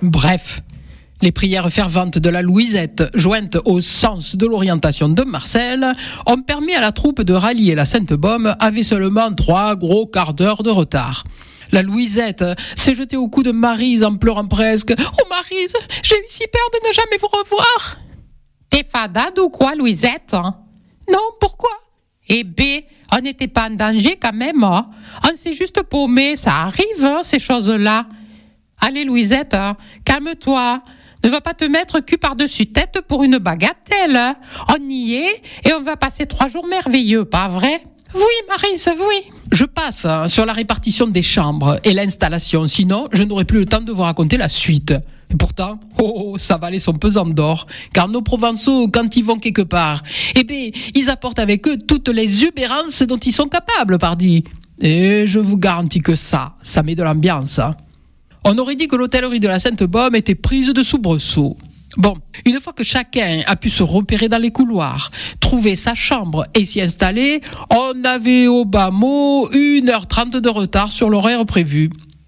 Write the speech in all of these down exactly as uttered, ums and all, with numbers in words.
Bref, les prières ferventes de la Louisette, jointes au sens de l'orientation de Marcel, ont permis à la troupe de rallier la Sainte-Baume avec seulement trois gros quarts d'heure de retard. La Louisette s'est jetée au cou de Maryse en pleurant presque. « Oh Maryse, j'ai eu si peur de ne jamais vous revoir !»« T'es fadade ou quoi, Louisette ?»« Non, pourquoi ?»« Eh ben, on n'était pas en danger quand même. Hein. On s'est juste paumé, ça arrive, hein, ces choses-là. Allez, Louisette, hein, calme-toi. Ne va pas te mettre cul par-dessus tête pour une bagatelle. Hein. On y est et on va passer trois jours merveilleux, pas vrai ? Oui, Maryse, oui. Je passe hein, sur la répartition des chambres et l'installation, sinon je n'aurai plus le temps de vous raconter la suite. Et pourtant, oh, ça valait son pesant d'or, car nos Provençaux, quand ils vont quelque part, eh bien, ils apportent avec eux toutes les exubérances dont ils sont capables, pardi. Et je vous garantis que ça, ça met de l'ambiance. Hein. On aurait dit que l'hôtellerie de la Sainte-Baume était prise de soubresauts. Bon, une fois que chacun a pu se repérer dans les couloirs, trouver sa chambre et s'y installer, on avait au bas mot une heure trente de retard sur l'horaire prévu.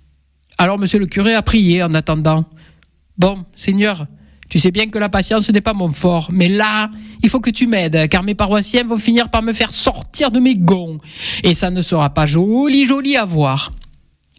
Alors monsieur le curé a prié en attendant. Bon, Seigneur, tu sais bien que la patience n'est pas mon fort, mais là, il faut que tu m'aides, car mes paroissiens vont finir par me faire sortir de mes gonds. Et ça ne sera pas joli, joli à voir. Comment ?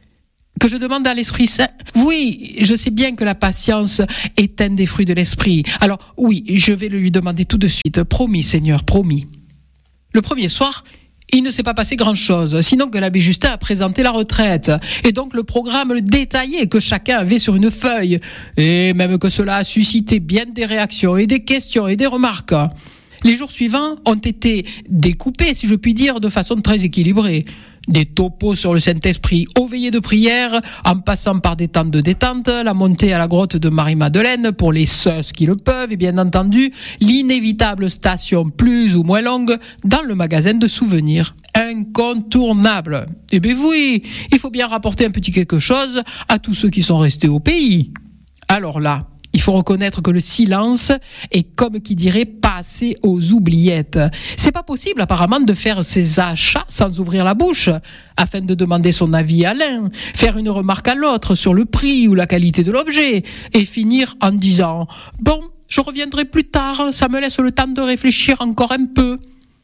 Que je demande à l'Esprit Saint. Oui, je sais bien que la patience est un des fruits de l'Esprit. Alors oui, je vais le lui demander tout de suite. Promis, Seigneur, promis. Le premier soir, il ne s'est pas passé grand-chose, sinon que l'abbé Justin a présenté la retraite, et donc le programme détaillé que chacun avait sur une feuille, et même que cela a suscité bien des réactions et des questions et des remarques. Les jours suivants ont été découpés, si je puis dire, de façon très équilibrée. Des topos sur le Saint-Esprit aux veillées de prière, en passant par des temps de détente, la montée à la grotte de Marie-Madeleine pour les seuls qui le peuvent, et bien entendu, l'inévitable station plus ou moins longue dans le magasin de souvenirs. Incontournable. Eh bien oui, il faut bien rapporter un petit quelque chose à tous ceux qui sont restés au pays. Alors là, il faut reconnaître que le silence est, comme qui dirait, passé aux oubliettes. C'est pas possible, apparemment, de faire ses achats sans ouvrir la bouche, afin de demander son avis à l'un, faire une remarque à l'autre sur le prix ou la qualité de l'objet, et finir en disant « Bon, je reviendrai plus tard, ça me laisse le temps de réfléchir encore un peu. »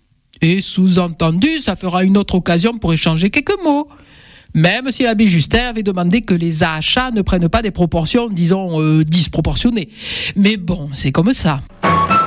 Et sous-entendu, ça fera une autre occasion pour échanger quelques mots. Même si l'abbé Justin avait demandé que les achats ne prennent pas des proportions, disons, euh, disproportionnées. Mais bon, c'est comme ça.